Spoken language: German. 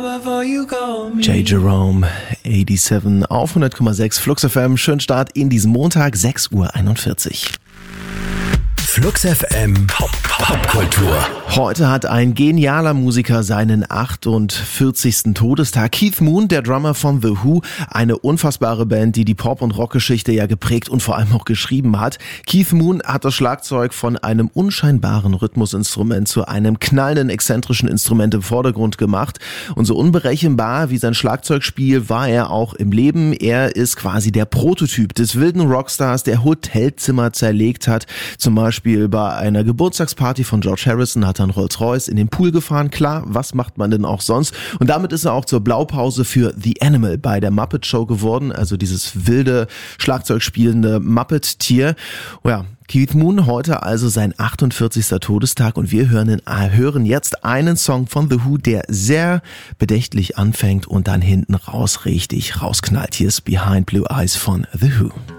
J. Jerome, 87 auf 100,6 Flux FM. Schönen Start in diesen Montag, 6:41 Uhr. Flux FM Popkultur. Heute hat ein genialer Musiker seinen 48. Todestag. Keith Moon, der Drummer von The Who, eine unfassbare Band, die die Pop- und Rockgeschichte ja geprägt und vor allem auch geschrieben hat. Keith Moon hat das Schlagzeug von einem unscheinbaren Rhythmusinstrument zu einem knallenden, exzentrischen Instrument im Vordergrund gemacht. Und so unberechenbar wie sein Schlagzeugspiel war er auch im Leben. Er ist quasi der Prototyp des wilden Rockstars, der Hotelzimmer zerlegt hat. Zum Beispiel bei einer Geburtstagsparty von George Harrison hat er einen Rolls-Royce in den Pool gefahren. Klar, was macht man denn auch sonst? Und damit ist er auch zur Blaupause für The Animal bei der Muppet Show geworden. Also dieses wilde, Schlagzeugspielende Muppet-Tier. Ja, Keith Moon, heute also sein 48. Todestag und wir hören jetzt einen Song von The Who, der sehr bedächtlich anfängt und dann hinten raus richtig rausknallt. Hier ist Behind Blue Eyes von The Who.